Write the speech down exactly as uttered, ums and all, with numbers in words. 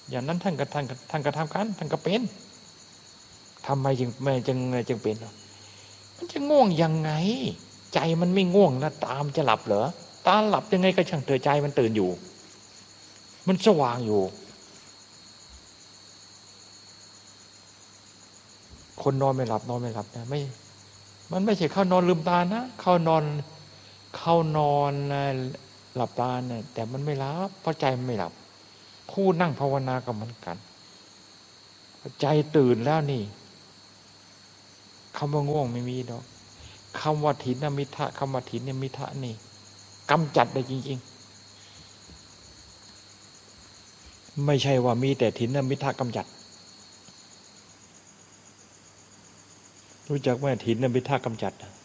อย่างนั้นท่านก็ท่านท่านก็ทำกันท่านก็เป็นทำไมจึงไม่จึงจึงเป็นมันจะง่วงยังไงใจมันไม่ง่วงนะตามจะหลับเหรอตาหลับยังไงก็ช่างเถอะใจมันตื่นอยู่มันสว่างอยู่คนนอนไม่หลับนอนไม่หลับนะไม่มันไม่ใช่เข้านอนลืมตานะเข้านอนเข้านอนหลับตาเนี่ยแต่มันไม่หลับเพราะใจมันไม่หลับผู้นั่งภาวนาก็เหมือนกันใจตื่นแล้วนี่คำว่าง่วงไม่มีดอกคำว่าถินมิทะคำว่าถินมิทะนี่กำจัดได้จริงๆไม่ใช่ว่ามีแต่ถินมิทะกำจัดรู้จักไหมถินมิทะกำจัด